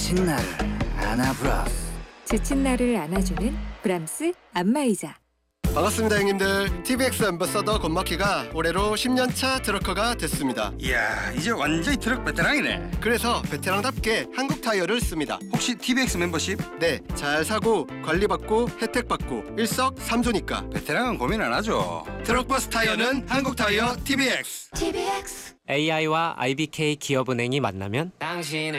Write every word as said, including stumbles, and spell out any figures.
지친 나를 안아브라스. 지친 나를 안아주는 브람스 안마의자. 반갑습니다, 형님들. 티비엑스 앰버서더 권마키가 올해로 십 년 차 트럭커가 됐습니다. 이야, 이제 완전히 트럭 베테랑이네. 그래서 베테랑답게 한국 타이어를 씁니다. 혹시 티비엑스 멤버십? 네, 잘 사고 관리받고 혜택받고 일석삼조니까 베테랑은 고민 안 하죠. 트럭버스 타이어는 한국 타이어 티비엑스. 에이아이와 아이비케이 기업은행이 만나면 당신